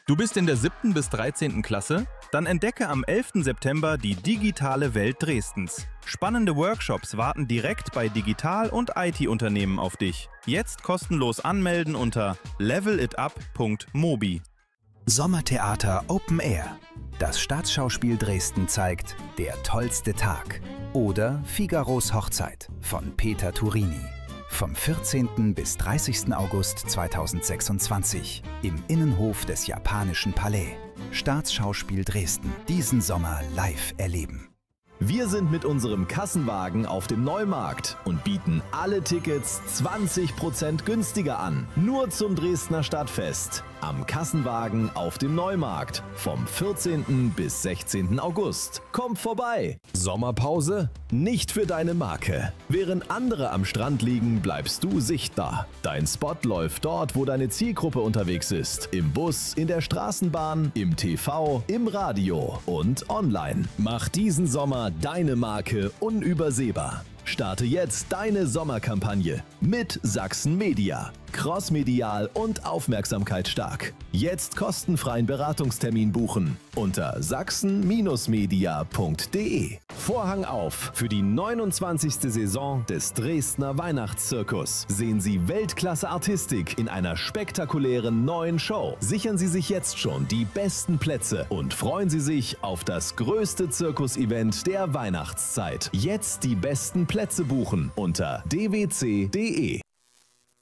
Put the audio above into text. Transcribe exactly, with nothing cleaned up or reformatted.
Du bist in der siebten bis dreizehnten Klasse? Dann entdecke am elften September die digitale Welt Dresdens. Spannende Workshops warten direkt bei Digital- und I T-Unternehmen auf dich. Jetzt kostenlos anmelden unter levelitup punkt mobi. Sommertheater Open Air. Das Staatsschauspiel Dresden zeigt Der tollste Tag oder Figaros Hochzeit von Peter Turini. Vom vierzehnten bis dreißigsten August zweitausendsechsundzwanzig im Innenhof des Japanischen Palais. Staatsschauspiel Dresden. Diesen Sommer live erleben. Wir sind mit unserem Kassenwagen auf dem Neumarkt und bieten alle Tickets zwanzig Prozent günstiger an. Nur zum Dresdner Stadtfest. Am Kassenwagen auf dem Neumarkt. Vom vierzehnten bis sechzehnten August. Kommt vorbei! Sommerpause? Nicht für deine Marke. Während andere am Strand liegen, bleibst du sichtbar. Dein Spot läuft dort, wo deine Zielgruppe unterwegs ist. Im Bus, in der Straßenbahn, im T V, im Radio und online. Mach diesen Sommer deine Marke unübersehbar. Starte jetzt deine Sommerkampagne mit Sachsen Media. Crossmedial und aufmerksamkeitsstark. Jetzt kostenfreien Beratungstermin buchen unter sachsen media punkt de. Vorhang auf für die neunundzwanzigste Saison des Dresdner Weihnachtszirkus. Sehen Sie Weltklasse-Artistik in einer spektakulären neuen Show. Sichern Sie sich jetzt schon die besten Plätze und freuen Sie sich auf das größte Zirkus-Event der Weihnachtszeit. Jetzt die besten Plätze buchen unter d w c punkt de.